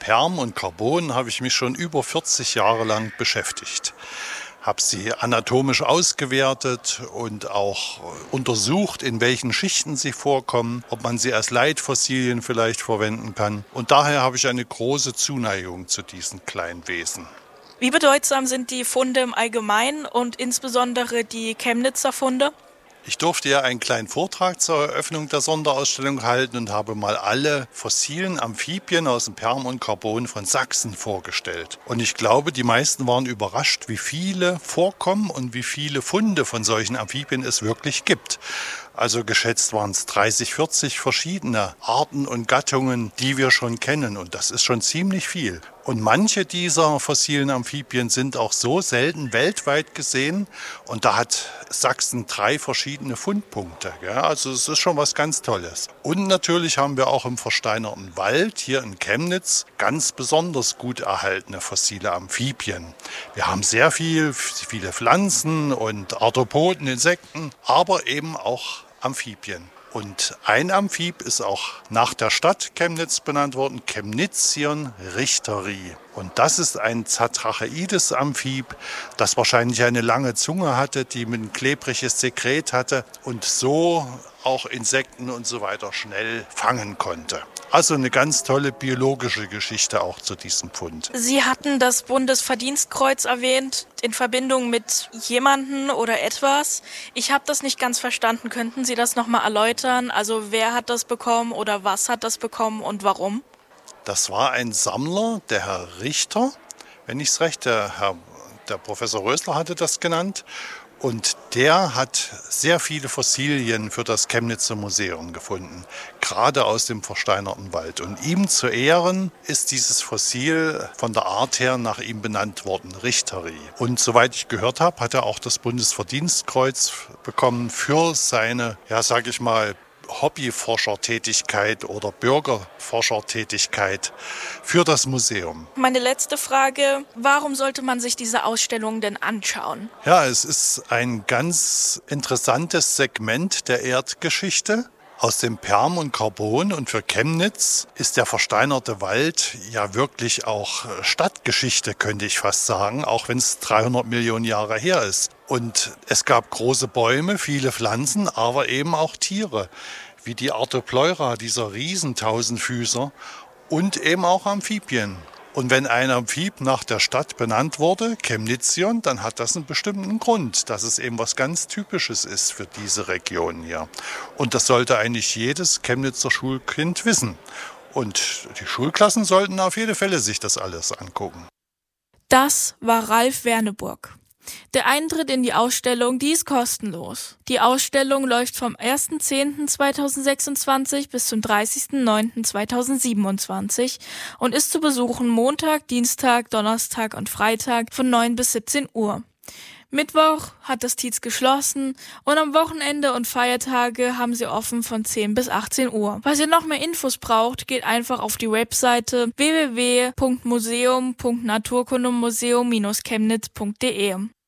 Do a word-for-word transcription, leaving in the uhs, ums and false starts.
Perm und Carbon habe ich mich schon über vierzig Jahre lang beschäftigt. Habe sie anatomisch ausgewertet und auch untersucht, in welchen Schichten sie vorkommen, ob man sie als Leitfossilien vielleicht verwenden kann. Und daher habe ich eine große Zuneigung zu diesen kleinen Wesen. Wie bedeutsam sind die Funde im Allgemeinen und insbesondere die Chemnitzer Funde? Ich durfte ja einen kleinen Vortrag zur Eröffnung der Sonderausstellung halten und habe mal alle fossilen Amphibien aus dem Perm und Carbon von Sachsen vorgestellt. Und ich glaube, die meisten waren überrascht, wie viele vorkommen und wie viele Funde von solchen Amphibien es wirklich gibt. Also geschätzt waren es dreißig, vierzig verschiedene Arten und Gattungen, die wir schon kennen. Und das ist schon ziemlich viel. Und manche dieser fossilen Amphibien sind auch so selten weltweit gesehen. Und da hat Sachsen drei verschiedene Fundpunkte. Ja, also es ist schon was ganz Tolles. Und natürlich haben wir auch im versteinerten Wald hier in Chemnitz ganz besonders gut erhaltene fossile Amphibien. Wir haben sehr viel, viele Pflanzen und Arthropoden, Insekten, aber eben auch Amphibien. Und ein Amphib ist auch nach der Stadt Chemnitz benannt worden, Chemnitzion richteri. Und das ist ein Zatracheides-Amphib, das wahrscheinlich eine lange Zunge hatte, die ein klebriges Sekret hatte und so auch Insekten und so weiter schnell fangen konnte. Also eine ganz tolle biologische Geschichte auch zu diesem Fund. Sie hatten das Bundesverdienstkreuz erwähnt in Verbindung mit jemanden oder etwas. Ich habe das nicht ganz verstanden. Könnten Sie das nochmal erläutern? Also wer hat das bekommen oder was hat das bekommen und warum? Das war ein Sammler, der Herr Richter, wenn ich es recht, der, Herr, der Professor Rösler hatte das genannt. Und der hat sehr viele Fossilien für das Chemnitzer Museum gefunden, gerade aus dem versteinerten Wald. Und ihm zu Ehren ist dieses Fossil von der Art her nach ihm benannt worden, Richteri. Und soweit ich gehört habe, hat er auch das Bundesverdienstkreuz bekommen für seine, ja sag ich mal, Hobbyforschertätigkeit oder Bürgerforschertätigkeit für das Museum. Meine letzte Frage, warum sollte man sich diese Ausstellung denn anschauen? Ja, es ist ein ganz interessantes Segment der Erdgeschichte. Aus dem Perm und Carbon und für Chemnitz ist der versteinerte Wald ja wirklich auch Stadtgeschichte, könnte ich fast sagen, auch wenn es dreihundert Millionen Jahre her ist. Und es gab große Bäume, viele Pflanzen, aber eben auch Tiere, wie die Arthropleura, dieser Riesentausendfüßer, und eben auch Amphibien. Und wenn ein Amphib nach der Stadt benannt wurde, Chemnitzion, dann hat das einen bestimmten Grund, dass es eben was ganz Typisches ist für diese Region hier. Und das sollte eigentlich jedes Chemnitzer Schulkind wissen. Und die Schulklassen sollten auf jeden Fälle sich das alles angucken. Das war Ralf Werneburg. Der Eintritt in die Ausstellung, die ist kostenlos. Die Ausstellung läuft vom ersten zehnten zweitausendsechsundzwanzig bis zum dreißigsten neunten zweitausendsiebenundzwanzig und ist zu besuchen Montag, Dienstag, Donnerstag und Freitag von neun bis siebzehn Uhr. Mittwoch hat das Tietz geschlossen und am Wochenende und Feiertage haben sie offen von zehn bis achtzehn Uhr. Falls ihr noch mehr Infos braucht, geht einfach auf die Webseite w w w punkt museum punkt naturkundemuseum Bindestrich chemnitz punkt d e.